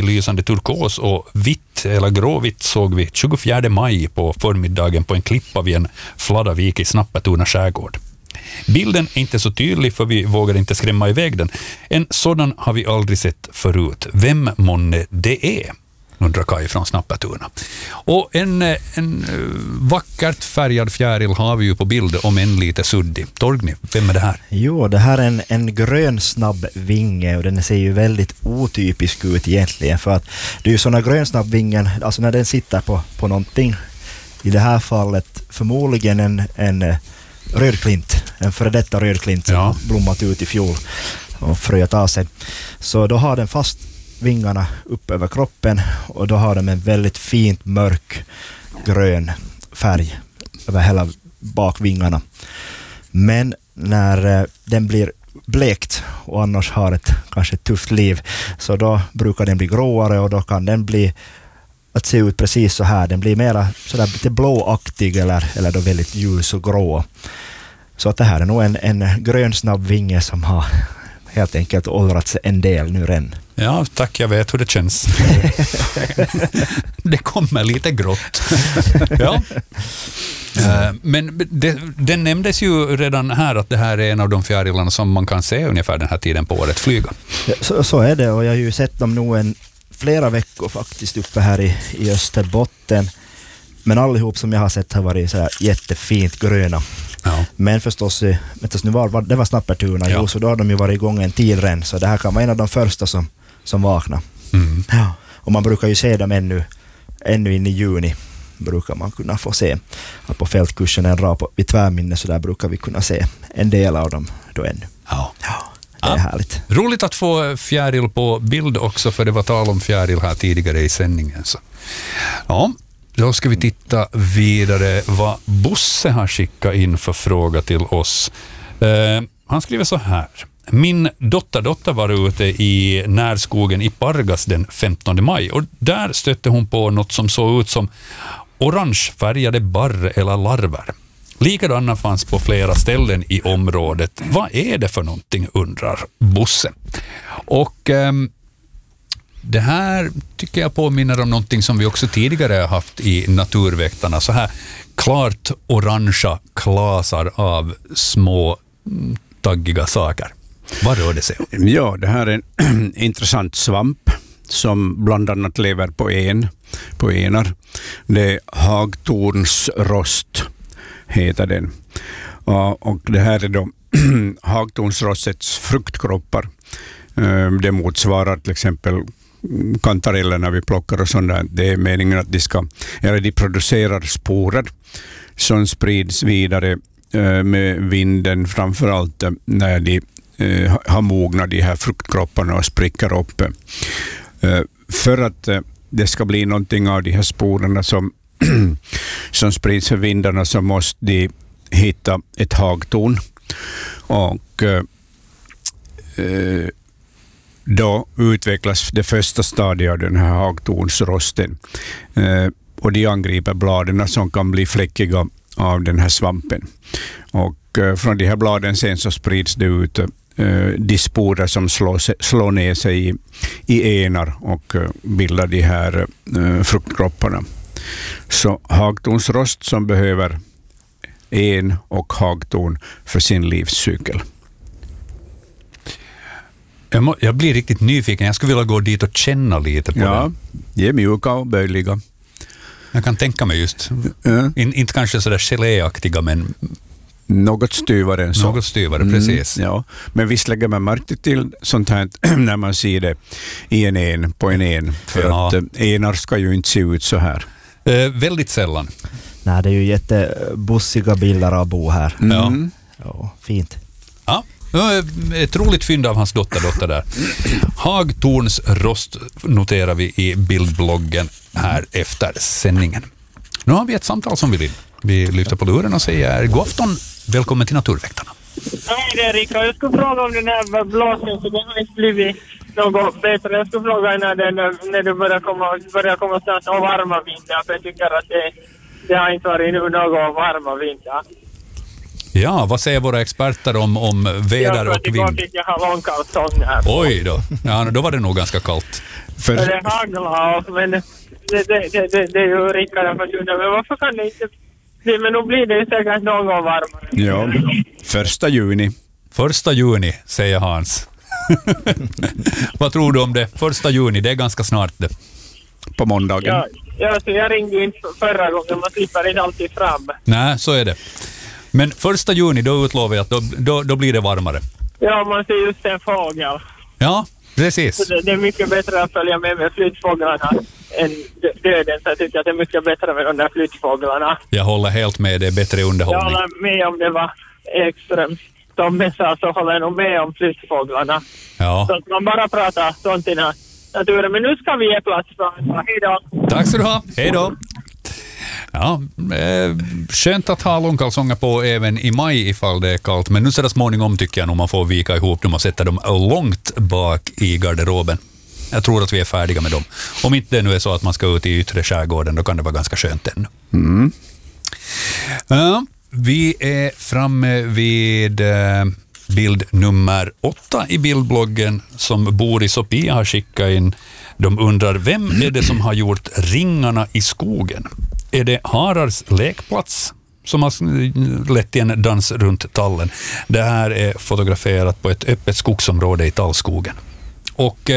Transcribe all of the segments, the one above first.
lysande turkos och vitt eller gråvitt såg vi 24 maj på förmiddagen på en klippa vid en Fladavik i Snappatuna skärgård. Bilden är inte så tydlig för vi vågar inte skrämma iväg den. En sådan har vi aldrig sett förut. Vem månne det är? Undrar Kaj från Snappatuna. Och en vackert färgad fjäril har vi ju på bild om en lite suddig. Torgny, vem är det här? Jo, det här är en grön snabb vinge och den ser ju väldigt otypisk ut egentligen för att det är ju sådana grönsnabbvingen, alltså när den sitter på någonting, i det här fallet förmodligen en rödklint, en före detta rödklint som har blommat ut i fjol och fröjat av sig. Så då har den fast vingarna upp över kroppen och då har de en väldigt fint mörk grön färg över hela bakvingarna. Men när den blir blekt och annars har ett kanske tufft liv så då brukar den bli gråare och då kan den bli att se ut precis så här. Den blir mera sådär lite blåaktig eller då väldigt ljus och grå. Så att det här är nog en grön snabb vinge som har helt enkelt åldrats en del nu redan. Ja, tack. Jag vet hur det känns. Det kommer lite grått. Ja. Men det nämndes ju redan här att det här är en av de fjärilarna som man kan se ungefär den här tiden på året flyga. Så är det och jag har ju sett dem nog flera veckor faktiskt uppe här i Österbotten. Men allihop som jag har sett har varit så här jättefint gröna. Ja. Men förstås, det var Snappatuna, så då har de ju varit igång en tid redan. Så det här kan vara en av de första som vaknar. Mm. Ja. Och man brukar ju se dem ännu in i juni. Brukar man kunna få se. Att på fältkursen en rad vid Tvärminne så där brukar vi kunna se en del av dem då ännu. Ja. Det är härligt. Roligt att få fjäril på bild också, för det var tal om fjäril här tidigare i sändningen. Så. Ja, då ska vi titta vidare vad Bosse har skickat in för fråga till oss. Han skriver så här. Min dotter var ute i närskogen i Pargas den 15 maj och där stötte hon på något som såg ut som orangefärgade barr eller larver. Likadana fanns på flera ställen i området. Vad är det för någonting, undrar Bosse. Och det här tycker jag påminner om någonting som vi också tidigare har haft i Naturväktarna. Så här klart orangea klasar av små taggiga saker. Vad rör det sig om? Ja, det här är en intressant svamp som bland annat lever på enar. Det är hagtornsrost heter den. Och det här är då hagtornsrostets fruktkroppar. Det motsvarar till exempel kantareller när vi plockar och sånt. Det är meningen att de producerar sporer som sprids vidare med vinden, framförallt när de har mognat de här fruktkropparna och spricker upp. För att det ska bli någonting av de här sporerna som sprids för vindarna så måste de hitta ett hagtorn. Och då utvecklas det första stadiet av den här hagtornsrosten. Och de angriper bladen som kan bli fläckiga av den här svampen. Och från de här bladen sen så sprids det ut de sporer som slår ner sig i enar och bildar de här fruktkropparna. Så hagtornsrost som behöver en och hagtorn för sin livscykel. Jag blir riktigt nyfiken. Jag skulle vilja gå dit och känna lite på det. Ja, de är mjuka och böjliga. Jag kan tänka mig just. Inte kanske sådär geléaktiga, men något styvare än så. Något styvare, precis. Ja. Men visst lägger man märke till sånt här när man ser det på en en. För att enar ska ju inte se ut så här. Väldigt sällan. Nej, det är ju jättebussiga bilder av Bo här. Ja, fint. Ja. Ett roligt fynd av hans dotter där. Hagtornsrost noterar vi i bildbloggen här efter sändningen. Nu har vi ett samtal som vi lyfter på luren och säger god afton, välkommen till Naturväktarna. Hej, det är Rickard. Jag skulle fråga om den här blåsen, så det har inte blivit något bättre. Jag skulle fråga när du börjar komma snart och varma vintrar, för jag tycker att det har inte varit nu någon varma vintrar. Ja, vad säger våra experter om väder och vind? Jag fick ha långkalsonger. Oj då. Ja, då var det nog ganska kallt. det haglar, men det är ju rikare för tjunden. Men varför kan det inte bli? Men nu blir det säkert någon gång varmare. Ja, 1 juni. 1 juni, säger Hans. Vad tror du om det? 1 juni, det är ganska snart det. På måndagen. Ja, så jag ringde in förra gången. Man slipper inte alltid fram. Nej, så är det. Men 1 juni, då utlovar jag att då blir det varmare. Ja, man ser just en fågel. Ja, precis. Så det är mycket bättre att följa med flyttfåglarna än döden. Så jag tycker att det är mycket bättre med de där flyttfåglarna. Jag håller helt med, det är bättre underhållning. Jag håller med om det var extremt. Tommy sa så håller jag nog med om flyttfåglarna. Ja. Så att man bara pratar sånt i naturen. Men nu ska vi ge plats för. Hej då. Tack ska du ha. Hej då. Ja, skönt att ha långkalsonger på även i maj ifall det är kallt. Men nu så småningom tycker jag nog man får vika ihop dem och sätta dem långt bak i garderoben. Jag tror att vi är färdiga med dem. Om inte det nu är så att man ska ut i yttre skärgården, då kan det vara ganska skönt ännu. Mm. Ja, vi är framme vid bild nummer 8 i bildbloggen som Boris och Pia har skickat in. De undrar, vem är det som har gjort ringarna i skogen? Är det Harars lekplats som har lett till en dans runt tallen? Det här är fotograferat på ett öppet skogsområde i tallskogen. Och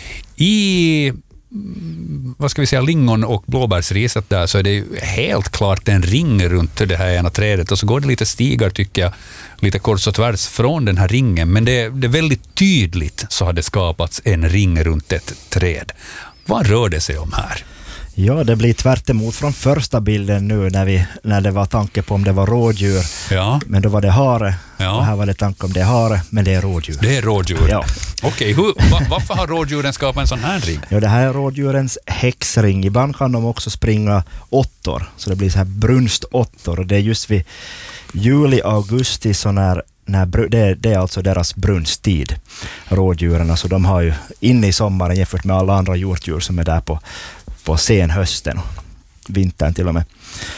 i lingon- och blåbärsriset där så är det ju helt klart en ring runt det här ena trädet och så går det lite stigar tycker jag, lite kors och tvärs från den här ringen, men det är väldigt tydligt så har det skapats en ring runt ett träd. Vad rör det sig om här? Ja, det blir tvärt emot från första bilden nu när det var tanke på om det var rådjur. Ja. Men då var det hare. Ja. Och här var det tanke om det är hare, men det är rådjur. Det är rådjur. Ja. Okej, varför har rådjuren skapat en sån här ring? Ja, det här är rådjurens häxring. Ibland kan de också springa åttor. Så det blir så här brunståttor. Och det är just vid juli-augusti så när det är alltså deras brunsttid, rådjuren. Så de har ju inne i sommaren jämfört med alla andra hjortdjur som är där på sen hösten, vintern till och med.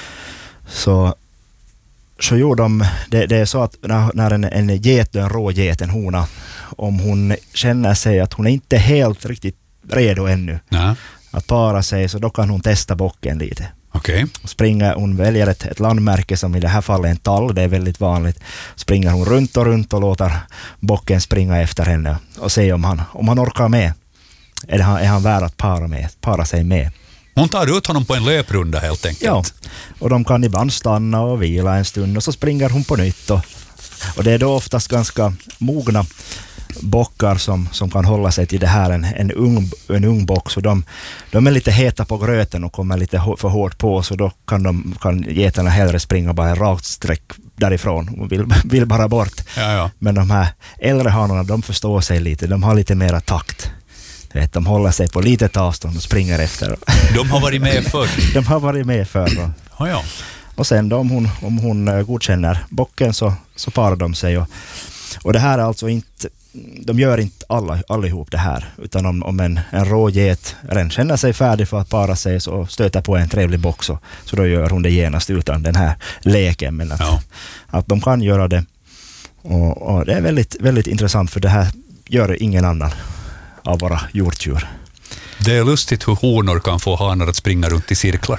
Så gjorde de, det är så att när en get, en råget, en hona, om hon känner sig att hon är inte helt riktigt redo ännu att para sig, så då kan hon testa bocken lite. Okej. Hon väljer ett landmärke som i det här fallet en tall, det är väldigt vanligt. Springer hon runt och låter bocken springa efter henne och se om han orkar med. Är han värd att para sig med? Hon tar ut honom på en löprunda helt enkelt. Ja, och de kan ibland stanna och vila en stund och så springer hon på nytt. Och det är då oftast ganska mogna bockar som kan hålla sig till det här. En ung bock, så de är lite heta på gröten och kommer lite för hårt på, så då kan getarna hellre springa bara en rakt streck därifrån och vill bara bort. Ja. Men de här äldre hanarna, de förstår sig lite, de har lite mera takt. De håller sig på litet avstånd och springer efter. De har varit med förr. De har varit med förr. Ja. Och sen då, om hon godkänner bocken så parar de sig. Och det här är alltså inte, de gör inte allihop det här. Utan om en råget redan känner sig färdig för att para sig så stöter på en trevlig bock, så då gör hon det genast utan den här leken. Men att de kan göra det. Och det är väldigt, väldigt intressant, för det här gör ingen annan av våra hjortdjur. Det är lustigt hur honor kan få hanar att springa runt i cirklar.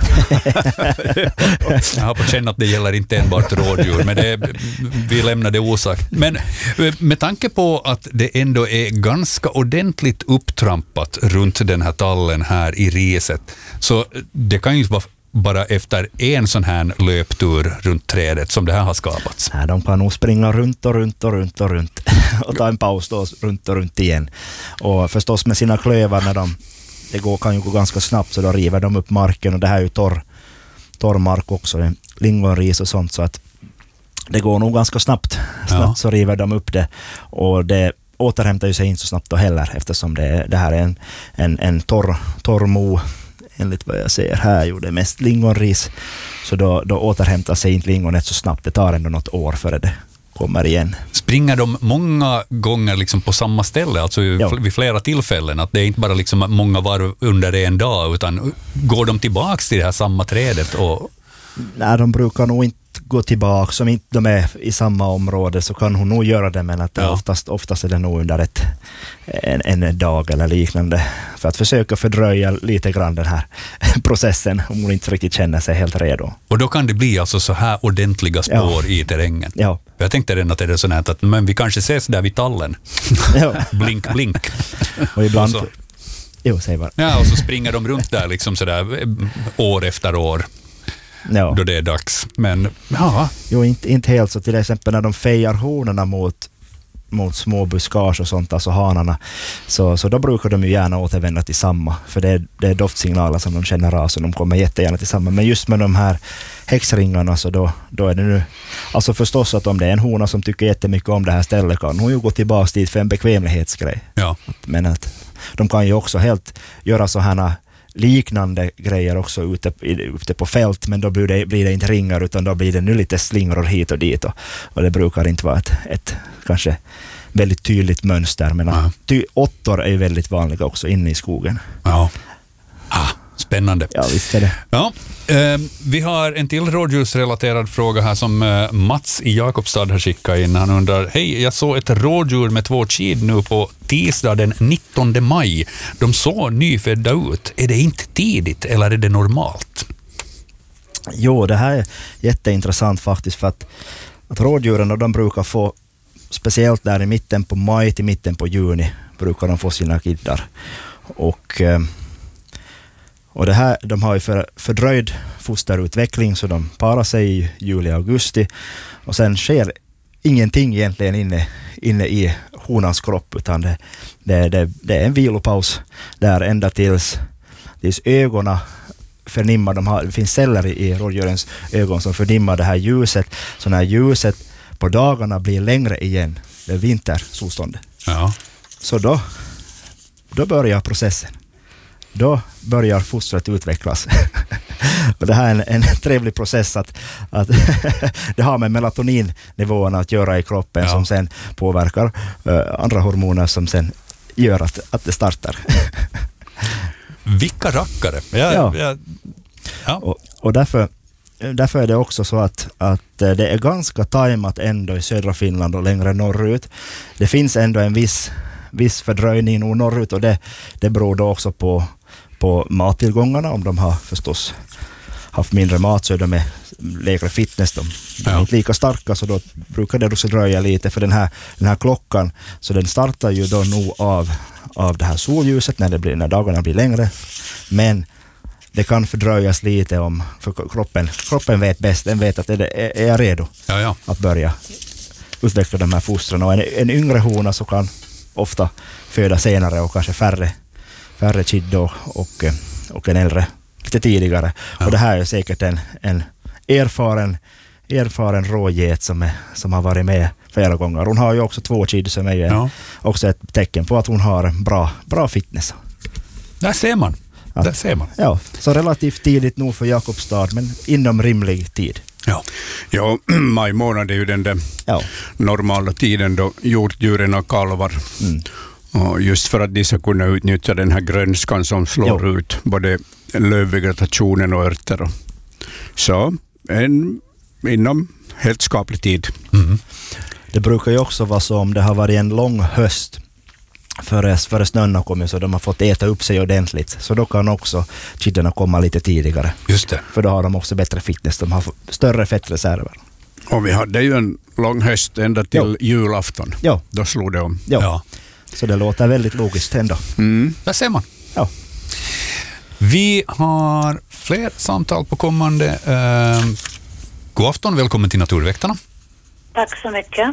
Jag har på känn att det gäller inte enbart rådjur, men vi lämnar det osagt. Men med tanke på att det ändå är ganska ordentligt upptrampat runt den här tallen här i riset, så det kan ju vara bara efter en sån här löptur runt trädet som det här har skapats. Nej, de kan nog springa runt och ta en paus då, runt och runt igen. Och förstås med sina klövar kan ju gå ganska snabbt, så då river de upp marken, och det här är ju torr mark också, lingonris och sånt, så att det går nog ganska snabbt så river de upp det, och det återhämtar ju sig inte så snabbt då heller, eftersom det här är en torr mo. Enligt vad jag ser här gjorde mest lingonris, så då återhämtar sig inte lingonet så snabbt. Det tar ändå något år före det kommer igen. Springer de många gånger liksom på samma ställe, alltså vid flera tillfällen, att det är inte bara liksom många varv under en dag, utan går de tillbaks till det här samma trädet? Nej, de brukar nog inte gå tillbaka. Som inte de är i samma område så kan hon nog göra det, men att oftast är det nog under en dag eller liknande för att försöka fördröja lite grann den här processen om hon inte riktigt känner sig helt redo. Och då kan det bli alltså så här ordentliga spår i terrängen. Ja. Jag tänkte redan att det är så här att men vi kanske ses där vid tallen. Ja. Blink, blink. Och ibland... Och så, säg bara. ja, och så springer de runt där liksom sådär år efter år. Ja. Då det är dags. Men ja. Jo, inte helt så. Till exempel när de fejar honorna mot små buskage och sånt, alltså hanarna, så då brukar de ju gärna återvända till samma. För det är doftsignaler som de känner av, så de kommer jättegärna till samma. Men just med de här häxringarna så då är det nu... Alltså förstås att om det är en hona som tycker jättemycket om det här stället kan hon ju gå tillbaka dit för en bekvämlighetsgrej. Ja. Men att de kan ju också helt göra så här liknande grejer också ute på fält, men då blir det inte ringar utan då blir det nu lite slingor hit och dit och det brukar inte vara ett kanske väldigt tydligt mönster, men åttor är ju väldigt vanliga också inne i skogen. Ja. Spännande. Ja, visst är det. Ja, vi har en till rådjursrelaterad fråga här som Mats i Jakobstad har skickat in. Han undrar, hej, jag såg ett rådjur med 2 kid nu på tisdag den 19 maj. De såg nyfödda ut. Är det inte tidigt eller är det normalt? Jo, det här är jätteintressant faktiskt, för att rådjuren de brukar få, speciellt där i mitten på maj till mitten på juni, brukar de få sina kiddar. Och det här, de har ju fördröjd fosterutveckling, så de parar sig i juli-augusti och sen sker ingenting egentligen inne i honans kropp, utan det är en vilopaus där ända tills ögonen förnimmar. Det finns celler i rådjurens ögon som förnimmar det här ljuset, så när ljuset på dagarna blir längre igen, det är vintersolståndet. Ja. Så då börjar processen. Då börjar fostret utvecklas. Och det här är en trevlig process att det har med melatoninnivåerna att göra i kroppen som sen påverkar andra hormoner som sen gör att det startar. Vilka rackare. Och därför är det också så att det är ganska tajmat ändå i södra Finland och längre norrut. Det finns ändå en viss fördröjning norrut, och det beror då också på mattillgångarna. Om de har förstås haft mindre mat så är de med lägre fitness. De är inte lika starka, så då brukar det också dröja lite, för den här klockan, så den startar ju då nog av det här solljuset när dagarna blir längre, men det kan fördröjas lite för kroppen vet bäst. Den vet att är jag redo att börja utveckla de här fostren. Och en yngre hona så kan ofta föda senare och kanske färre kid och en äldre lite tidigare. Och det här är säkert en erfaren råget som har varit med flera gånger. Hon har ju också 2 kid som är ju också ett tecken på att hon har bra fitness. Där ser man. Ja, så relativt tidigt nog för Jakobstad, men inom rimlig tid. Ja, maj månad är ju den där normala tiden då hjortdjuren kalvar. Och just för att de ska kunna utnyttja den här grönskan som slår ut både lövvegetationen och örter. Så inom helt skaplig tid. Mm. Det brukar ju också vara så om det har varit en lång höst före snön har kommit, så de har fått äta upp sig ordentligt. Så då kan också kiddarna komma lite tidigare. Just det. För då har de också bättre fitness. De har större fettreserver. Och vi hade ju en lång höst ända till julafton. Ja. Då slog det om. Ja. Så det låter väldigt logiskt ändå. Där ser man. Ja. Vi har fler samtal på kommande. God afton, välkommen till Naturväktarna. Tack så mycket.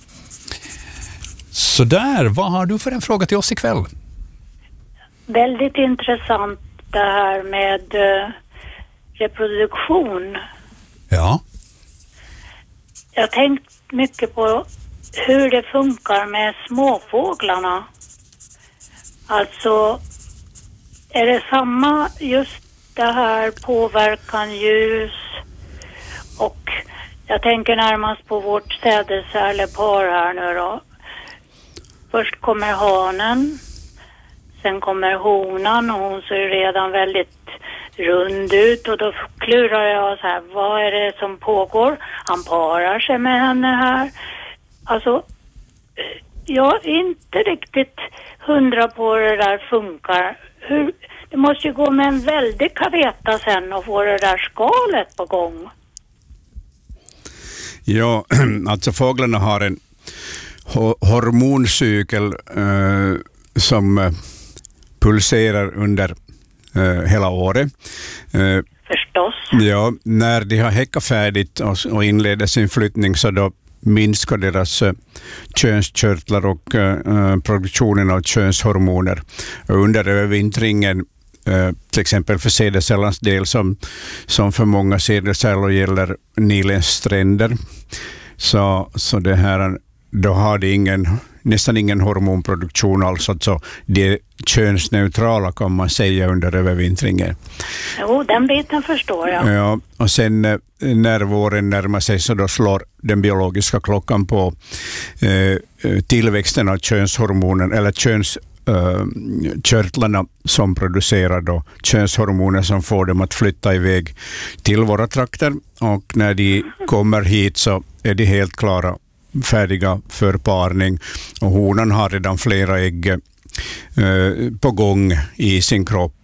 Så där, vad har du för en fråga till oss ikväll? Väldigt intressant det här med reproduktion. Ja. Jag har tänkt mycket på hur det funkar med småfåglarna. Alltså, är det samma just det här påverkan ljus, och jag tänker närmast på vårt sädesärlepar här nu då. Först kommer hanen, sen kommer honan, och hon ser redan väldigt rund ut och då klurar jag så här, vad är det som pågår? Han parar sig med henne här. Alltså, jag är inte riktigt 100 på hur det där funkar. Det måste ju gå med en väldig kaveta sen och få det där skalet på gång. Ja, alltså fåglarna har en hormoncykel som pulserar under hela året. Förstås. Ja, när de har häckat färdigt och inleder sin flyttning så då minskar deras könskörtlar och produktionen av könshormoner. Under övervintringen, till exempel för sädescellans del som för många sädesceller gäller Nilens stränder, så det här, då har de nästan ingen hormonproduktion alls. Alltså det är könsneutrala kan man säga under övervintringen. Jo, den biten förstår jag. Ja, och sen när våren närmar sig så då slår den biologiska klockan på tillväxten av könshormonen eller könskörtlarna som producerar då könshormoner som får dem att flytta iväg till våra trakter, och när de kommer hit så är de helt klara, färdiga för parning, och honan har redan flera ägg på gång i sin kropp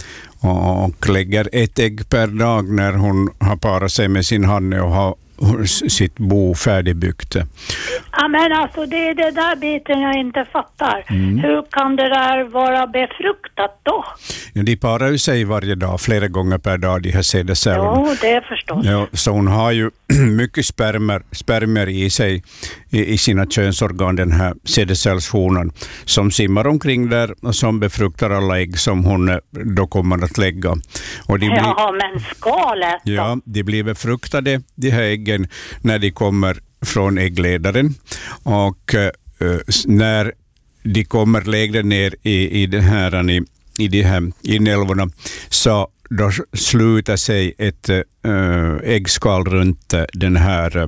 och lägger ett ägg per dag när hon har parat sig med sin hanne och har sitt bo färdigbyggt. Ja, men alltså det är det där biten jag inte fattar. Hur kan det där vara befruktat då? Ja, de parar ju sig varje dag, flera gånger per dag, de här sädescellerna. Jo, det förstås. Ja, så hon har ju mycket spermier i sig, i sina könsorgan, den här sädescellshonan, som simmar omkring där och som befruktar alla ägg som hon då kommer att lägga. Och ja, men skalet då? Ja, de blir befruktade, de här äggen, när de kommer från äggledaren, och när de kommer lägre ner i de här inälvorna, så då sluter sig ett äggskal runt det här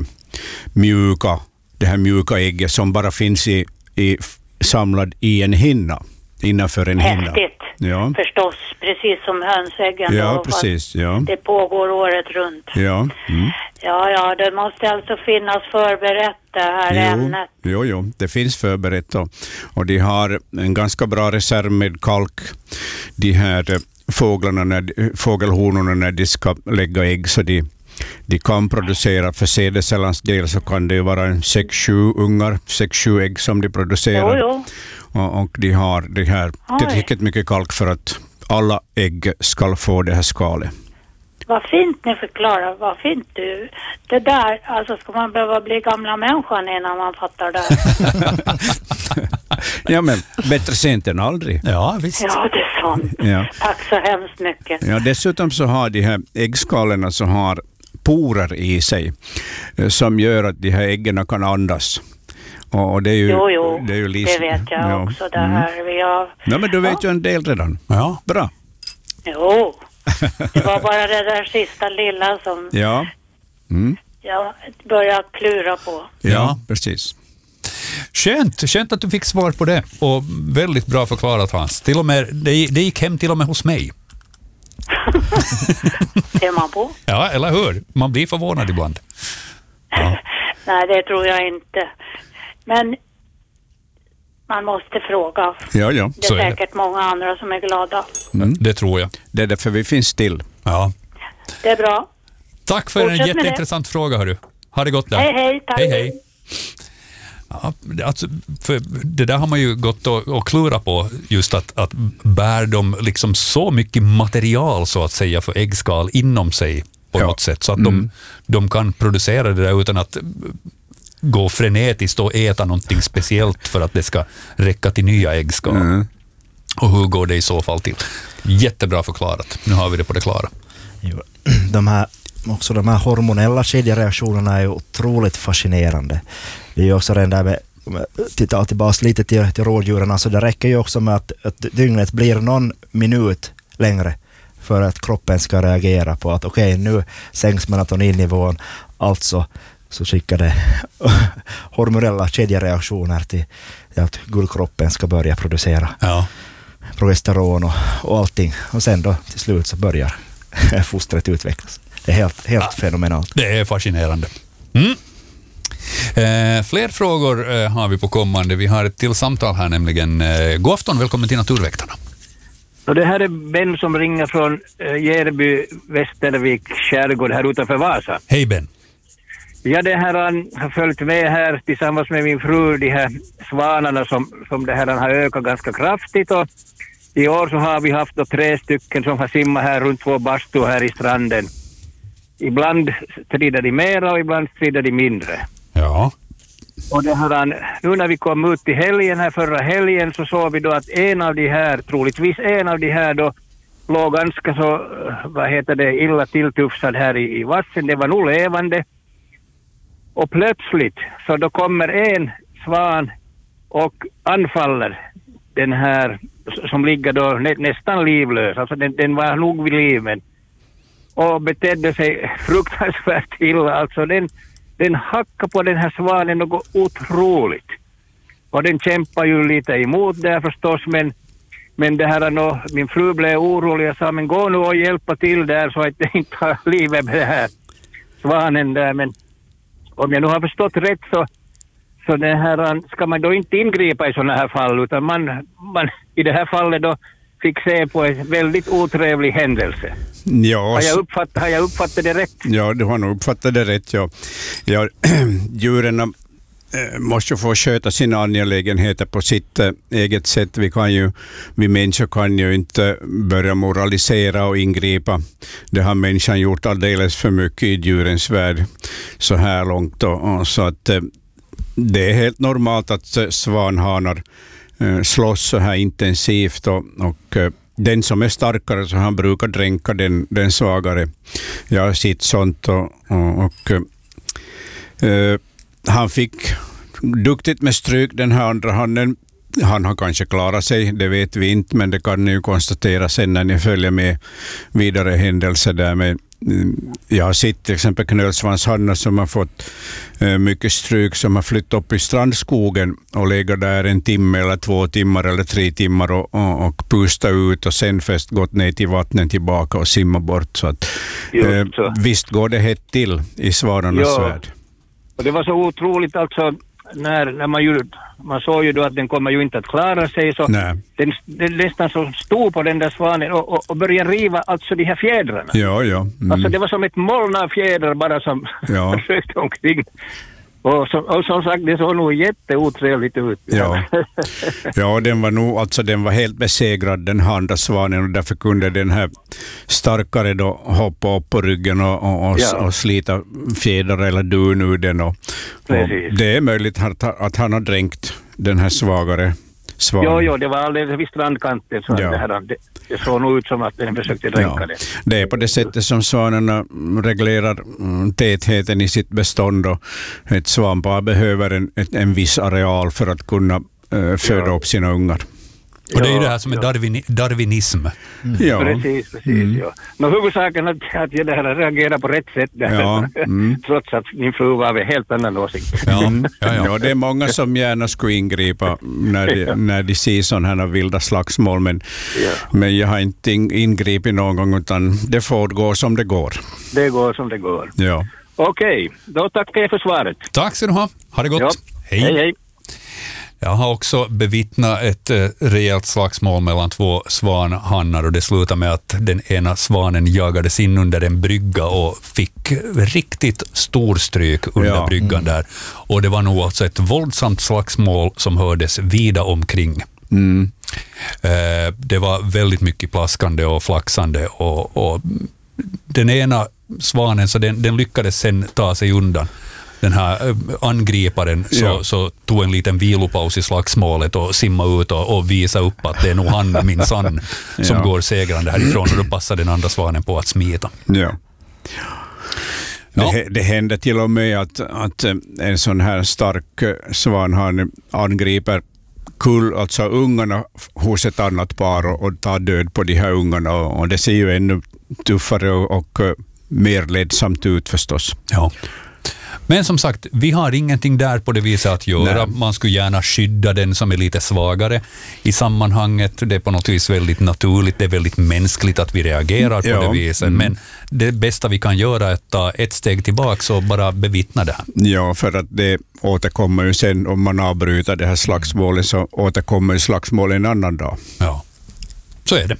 mjuka ägget som bara finns samlad i en hinna, innanför en hinna. Häftigt. Ja. Förstås, precis som hönsäggen. Ja, då, precis. Ja. Det pågår året runt. Ja. Ja, det måste alltså finnas förberett det här ämnet. Jo, det finns förberett och de har en ganska bra reserv med kalk, de här fågelhonorna, när de ska lägga ägg, så de kan producera, för sädescellans del så kan det vara 6-7 ägg som de producerar. Jo. Och de har det här tillräckligt mycket kalk för att alla ägg ska få det här skalet. Vad fint ni förklarar, vad fint du. Det där, alltså ska man behöva bli gamla människan innan man fattar det. Ja, men bättre sent än aldrig. Ja, visst. Ja, det är sant. Ja. Tack så hemskt mycket. Ja, dessutom så har de här äggskalerna så har porer i sig som gör att de här äggen kan andas. Och det är ju, det är ju det vet jag också. Det här Ja, men du vet ju en del redan. Ja. Bra. Jo, det var bara det där sista lilla som jag började klura på. Ja, precis. Skönt att du fick svar på det, och väldigt bra förklarat, Hans. Till och med, det gick hem till och med hos mig. Ser man på? Ja, eller hur? Man blir förvånad ibland. Ja. Nej, det tror jag inte. Men man måste fråga. Ja. Det är säkert många andra som är glada. Det tror jag. Det är därför vi finns till. Ja. Det är bra. Tack för en jätteintressant fråga, hörru. Ha det gott där. Hej, tack. Hej. Ja, alltså, för det där har man ju gått och klurat på, just att bär de liksom så mycket material, så att säga, för äggskal inom sig på något sätt, så att de kan producera det där utan att gå frenetiskt och äta någonting speciellt för att det ska räcka till nya äggskal. Och hur går det i så fall till? Jättebra förklarat. Nu har vi det på det klara. Jo, de här hormonella kedjereaktionerna är ju otroligt fascinerande. Det är ju också den där med, titta tillbaka lite till rådjuren, alltså det räcker ju också med att dygnet blir någon minut längre för att kroppen ska reagera på att okej, nu sänks melatoninnivån, alltså så skickar det hormonella kedjereaktioner till att guldkroppen ska börja producera progesteron och allting, och sen då till slut så börjar fostret utvecklas. Det är helt fenomenalt. Det är fascinerande. Fler frågor har vi på kommande. Vi har ett till samtal här nämligen. God afton, välkommen till Naturväktarna. Och det här är Ben som ringer från Järby, Västervik, skärgård här utanför Vasa. Hej Ben. Ja, det här har följt med här tillsammans med min fru, de här svanarna som det här har ökat ganska kraftigt, och i år så har vi haft 3 stycken som har simmat här runt 2 bastu här i stranden. Ibland strider de mera och ibland strider de mindre. Ja. Och det här, nu när vi kom ut i helgen här förra helgen så såg vi då att troligtvis en av de här då låg ganska så, illa tilltufsad här i vassen. Det var nog levande. Och plötsligt så då kommer en svan och anfaller den här som ligger då nästan livlös. Alltså den var nog vid livet. Och betedde sig fruktansvärt illa. Alltså den hackar på den här svanen något otroligt. Och den kämpar ju lite emot där förstås, men det här min fru blev orolig och sa, men gå nu och hjälpa till där så att det inte har livet med den här svanen där. Men om jag nu har förstått rätt så det här, ska man då inte ingripa i sådana här fall, utan man i det här fallet då fick se på en väldigt otrevlig händelse. Ja, har jag uppfattat det rätt? Ja, du har nog uppfattat det rätt. Ja, djuren måste få sköta sina angelägenheter på sitt eget sätt. Vi människor kan ju inte börja moralisera och ingripa. Det har människan gjort alldeles för mycket i djurens värld så här långt. Så att det är helt normalt att svanhanar slåss så här intensivt och den som är starkare så han brukar dränka den svagare. Jag har sett sånt och han fick duktigt med stryk den här andra handen. Han har kanske klarat sig, det vet vi inte, men det kan ni ju konstatera sen när ni följer med vidare händelser där med. Jag har sett till exempel knölsvanshannar som har fått mycket stryk, som har flyttat upp i strandskogen och legat där 1 timme eller 2 timmar eller 3 timmar och pustat ut och sen först gått ner till vattnet tillbaka och simma bort. Så att, visst går det hett till i svanarnas värld. Och det var så otroligt alltså när man såg ju då att den kommer ju inte att klara sig, så den nästan så stod på den där svanen och började riva alltså de här fjädrarna. Ja. Alltså det var som ett moln av fjädrar bara som försökte omkring. Och som sagt, det såg nog jätteotrevligt ut. Ja, den var helt besegrad, den andra svanen, och därför kunde den här starkare då hoppa upp på ryggen och slita fjädrar eller dun ur den. Och det är möjligt att han har dränkt den här svagare svanen. Ja, det var alldeles vid strandkanten. Så det såg nog ut som att den försökte dränka det. Det är på det sättet som svanarna reglerar tätheten i sitt bestånd, och ett svanpar behöver en viss areal för att kunna föda upp sina ungar. Och det är ju det här som är darwinism. Ja. Precis. Ja. Men huvudsaken att jag det här reagerar på rätt sätt där, trots att min fru var av en helt annan åsikt. Ja, det är många som gärna skulle ingripa när de ser sådana här vilda slagsmål, men jag har inte ingripit någon gång, utan det får gå som det går. Det går som det går. Ja. Okej, då tackar jag för svaret. Tack ska du ha. Ha det gott. Ja. Hej. Jag har också bevittnat ett rejält slagsmål mellan 2 svanhannar, och det slutade med att den ena svanen jagades in under en brygga och fick riktigt stor stryk under bryggan där. Och det var nog alltså ett våldsamt slagsmål som hördes vida omkring. Det var väldigt mycket plaskande och flaxande, och den ena svanen så den lyckades sen ta sig undan. Den här angriparen så tog en liten vilopaus i slagsmålet och simma ut och visa upp att det är nog han minsann som går segrande härifrån, och då passar den andra svanen på att smita. Det händer till och med att en sån här stark svan angriper alltså ungarna hos ett annat par och tar död på de här ungarna, och det ser ju ännu tuffare och mer ledsamt ut förstås. Ja. Men som sagt, vi har ingenting där på det viset att göra. Nej. Man skulle gärna skydda den som är lite svagare i sammanhanget. Det är på något vis väldigt naturligt, det är väldigt mänskligt att vi reagerar på det viset. Men det bästa vi kan göra är att ta ett steg tillbaka och bara bevittna det här. Ja, för att det återkommer ju sen, om man avbryter det här slagsmålet, så återkommer ju slagsmålet en annan dag. Ja, så är det.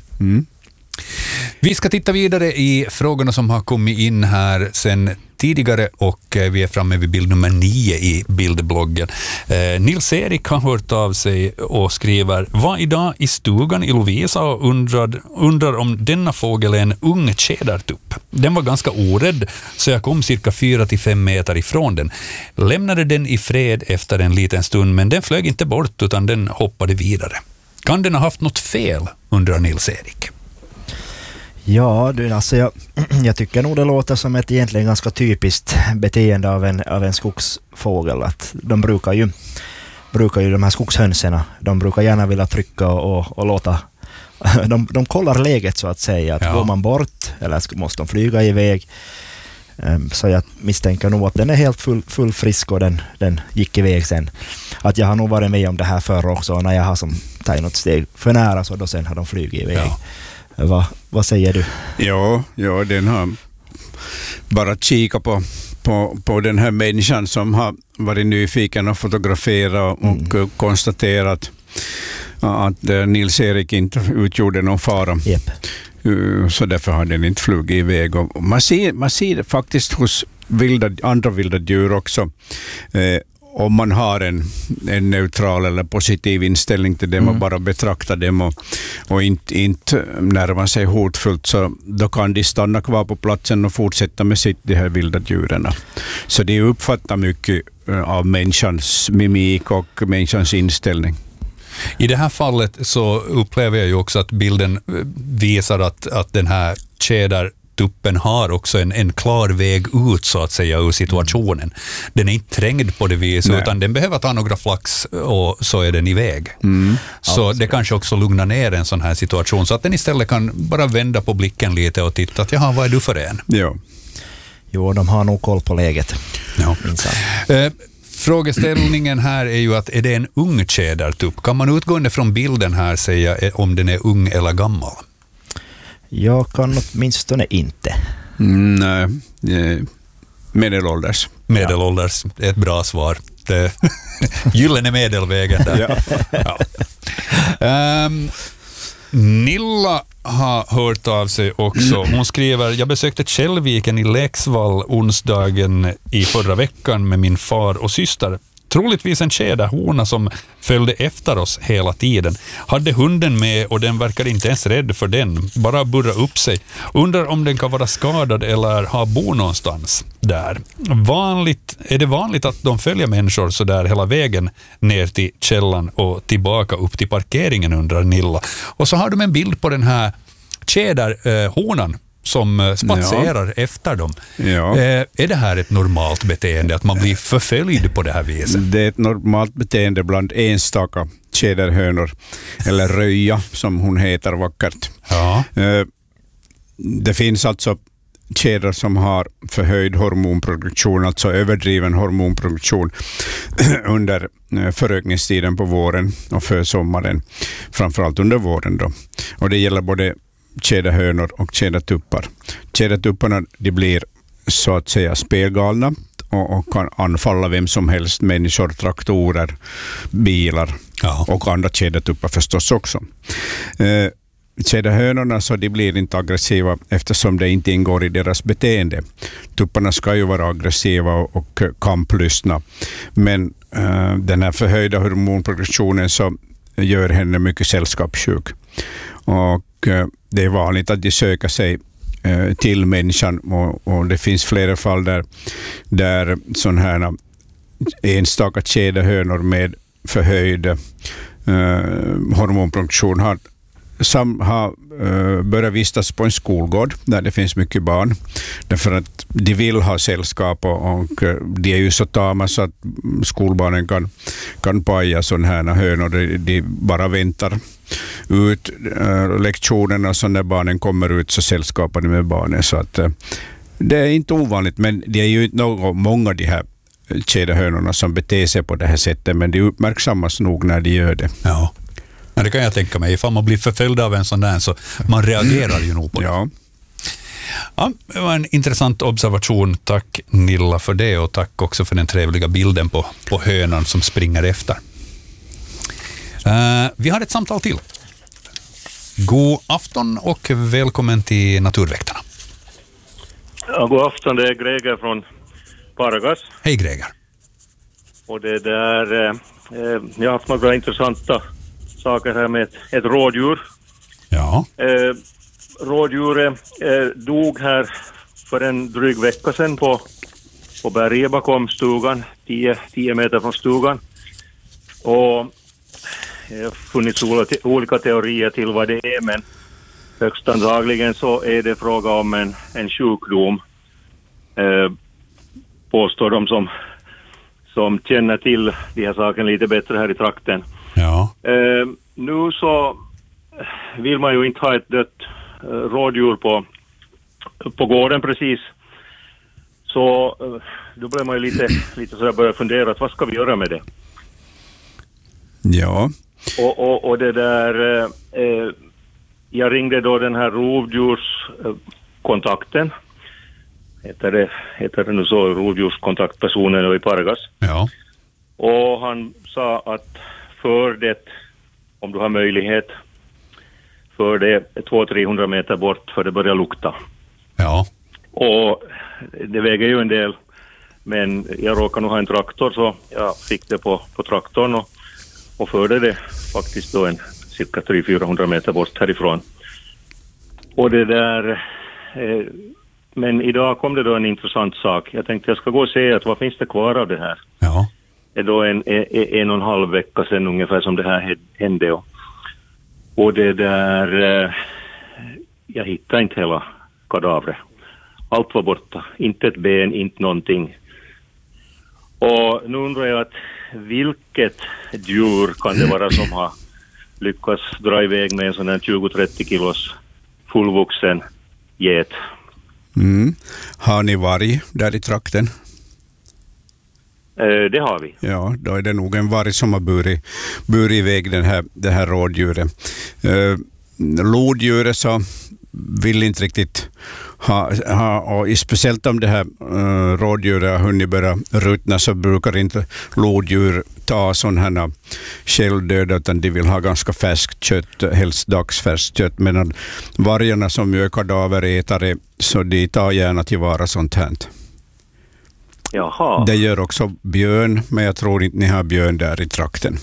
Vi ska titta vidare i frågorna som har kommit in här sen tidigare och vi är framme vid bild nummer 9 i bildbloggen. Nils-Erik har hört av sig och skriver: var idag i stugan i Lovisa och undrar om denna fågel är en ung tjädertupp. Den var ganska orädd så jag kom cirka 4-5 meter ifrån den. Lämnade den i fred efter en liten stund, men den flög inte bort utan den hoppade vidare. Kan den ha haft något fel, undrar Nils-Erik. Ja, alltså jag tycker nog det låter som ett egentligen ganska typiskt beteende av en skogsfågel. Att de brukar ju de här skogshönserna, de brukar gärna vilja trycka och låta, de kollar läget så att säga. Att går man bort eller måste de flyga iväg. Så jag misstänker nog att den är helt full frisk och den gick iväg sen. Att jag har nog varit med om det här förr också, när jag har tagit något steg för nära så då sen har de flugit iväg. Ja. Vad säger du? Ja, den har bara kika på den här människan som har varit nyfiken och fotograferat och konstaterat att Nils-Erik inte utgjorde någon fara. Yep. Så därför har den inte flugit iväg. Och man ser det faktiskt hos andra vilda djur också. Om man har en neutral eller positiv inställning till dem och bara betraktar dem och inte närmar sig hotfullt, så då kan de stanna kvar på platsen och fortsätta med de här vilda djuren. Så de uppfattar mycket av människans mimik och människans inställning. I det här fallet så upplever jag ju också att bilden visar att den här tjädertuppen har också en klar väg ut så att säga ur situationen. Den är inte trängd på det viset utan den behöver ta några flax och så är den iväg. Så det kanske också lugnar ner en sån här situation så att den istället kan bara vända på blicken lite och titta att jaha, vad är du för en? Ja. Jo, de har nog koll på läget. Ja. Frågeställningen här är ju att är det en ung tjädertupp? Kan man utgående från bilden här säga om den är ung eller gammal? Jag kan åtminstone inte. Nej, medelålders. Medelålders, ett bra svar. Gyllene medelvägen där. Nilla har hört av sig också. Hon skriver: jag besökte Källviken i Leksvall onsdagen i förra veckan med min far och syster. Troligtvis en tjäderhona som följde efter oss hela tiden. Hade hunden med och den verkar inte ens rädd för den. Bara burra upp sig. Undrar om den kan vara skadad eller ha bo någonstans där. Är det vanligt att de följer människor så där hela vägen ner till källan och tillbaka upp till parkeringen, undrar Nilla. Och så har de en bild på den här tjäderhonan som spatserar efter dem. Ja. Är det här ett normalt beteende att man blir förföljd på det här viset? Det är ett normalt beteende bland enstaka tjäderhönor, eller röja som hon heter vackert. Ja. Det finns alltså tjädrar som har förhöjd hormonproduktion, alltså överdriven hormonproduktion under förökningstiden på våren och försommaren, framförallt under våren då. Och det gäller både tjäderhönor och tjädertuppar. Tjädertupparna, de blir så att säga spelgalna och kan anfalla vem som helst, människor, traktorer, bilar och andra tjädertuppar förstås också. Tjäderhönorna, så de blir inte aggressiva eftersom det inte ingår i deras beteende. Tupparna ska ju vara aggressiva och kamplystna, men den här förhöjda hormonproduktionen så gör henne mycket sällskapssjuk. Och det är vanligt att de söker sig till människan och det finns flera fall där sådana här enstaka tjäderhönor med förhöjd hormonproduktion har börjat vistas på en skolgård där det finns mycket barn, därför att de vill ha sällskap och de är ju så tama så att skolbarnen kan paja sådana här hönor. De bara väntar ut lektionerna, så när barnen kommer ut så sällskapar de med barnen, så att det är inte ovanligt, men det är ju många de här tjäderhönorna som beter sig på det här sättet, men det uppmärksammas nog när de gör det. Ja. Men det kan jag tänka mig. Ifall man blir förföljd av en sån där så man reagerar ju nog på det. Ja. Ja, det var en intressant observation. Tack Nilla för det, och tack också för den trevliga bilden på hönan som springer efter. Vi har ett samtal till. God afton och välkommen till Naturväktarna. Ja, god afton, det är Greger från Pargas. Hej Greger. Och det där, jag har haft några intressanta saker här med ett rådjur. Ja. Rådjuret dog här för en dryg vecka sedan på berget bakom stugan, 10 meter från stugan. Och det har funnits olika teorier till vad det är, men högst antagligen så är det fråga om en sjukdom, påstår de som känner till de här sakerna lite bättre här i trakten. Ja. Nu så vill man ju inte ha ett dött rådjur på gården precis. Så då börjar man ju lite sådär börja fundera att vad ska vi göra med det? Ja. Och det där, jag ringde då den här rovdjurskontakten. Heter det nu så, rovdjurskontaktpersonen i Pargas. Ja. Och han sa att för det, om du har möjlighet, för det 200-300 meter bort för det börjar lukta. Ja. Och det väger ju en del, men jag råkar nog ha en traktor så jag fick det på traktorn och förde det faktiskt då en cirka 300-400 meter bort härifrån. Och det där, men idag kom det då en intressant sak. Jag tänkte jag ska gå och se att vad finns det kvar av det här. Ja. Det är då en och en halv vecka sedan ungefär som det här hände. Och det där, jag hittade inte hela kadavret. Allt var borta. Inte ett ben, inte någonting. Och nu undrar jag att vilket djur kan det vara som har lyckats dra iväg med en sån här 20-30 kilos fullvuxen get? Har ni varg där i trakten? Det har vi. Ja, då är det nog en varg som har burit iväg det här rådjuret. Lodjuret så vill inte riktigt ha och speciellt om det här rådjuret har hunnit börja ruttna så brukar inte lodjur ta sådana här självdöda, utan de vill ha ganska färskt kött, helst dagsfärskt kött, medan vargarna som ju är kadaverätare så de tar gärna tillvara sånt här. Jaha. Det gör också björn, men jag tror inte ni har björn där i trakten.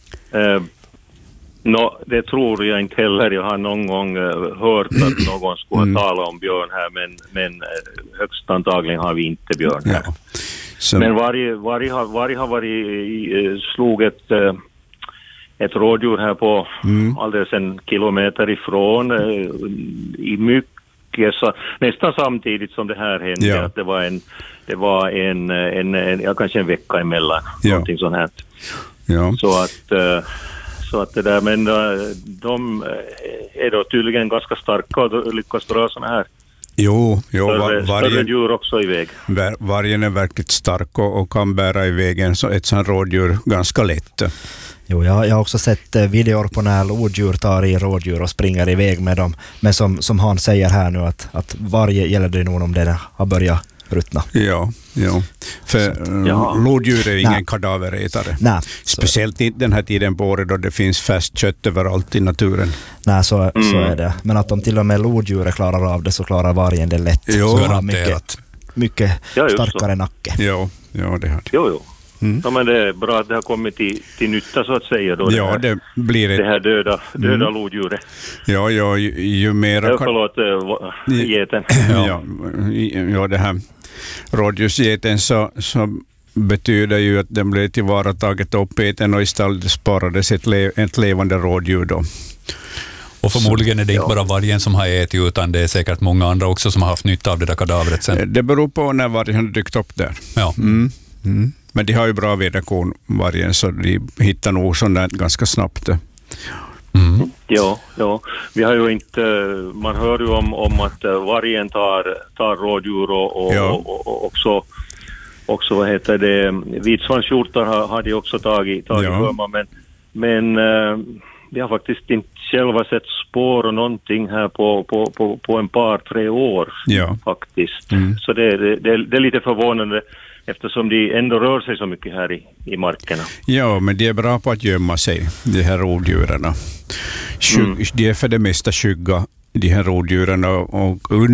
Det tror jag inte heller. Jag har någon gång hört att någon skulle tala om björn här, men högst antagligen har vi inte björn här. Ja. Så. Men varg har varit slog ett rådjur här på alldeles en kilometer ifrån i mycket nästan samtidigt som det här hände. Ja. Att det var kanske en vecka emellan, någonting sånt här. Ja. Så att det där, men de är då tydligen ganska starka och lyckas dra såna här större djur också iväg. Vargen är verkligt stark och kan bära iväg ett sånt rådjur ganska lätt. Jo, jag har också sett videor på när lodjur tar i rådjur och springer iväg med dem. Men som han säger här nu att varje gäller det nog om det har börjat ruttna. Ja. För lodjur är ingen kadaverätare. Speciellt i den här tiden på året då det finns färskt kött överallt i naturen. Nej, så är det. Men att om till och med lodjuret klarar av det så klarar vargen det lätt. Jo, så har mycket starkare så. Nacke. Ja, det har det. Jo. Ja, men det är bra att det har kommit till nytta så att säga då. Ja, det blir det här döda lodjuret. Ja, ju mera... Förlåt, geten. Ja, det här rådjursgeten så betyder ju att den blir tillvarataget och uppäten och istället sparades ett levande rådjur då. Och förmodligen är det inte bara vargen som har ätit, utan det är säkert många andra också som har haft nytta av det där kadavret sen. Det beror på när vargen har dykt upp där. Ja. Men de har ju bra väderkorn, vargen, så de hittar nog sånt där ganska snabbt. Ja. Vi har ju inte, man hör ju om att vargen tar rådjur och också också vad heter det, vitsvanskjortar har de också tagit Burma, men vi har faktiskt inte själva sett spår och någonting här på en par, 3 år faktiskt. Så det är lite förvånande eftersom de ändå rör sig så mycket här i markerna. Ja, men de är bra på att gömma sig, de här rovdjuren. De är för det mesta skygga, de här rovdjuren, och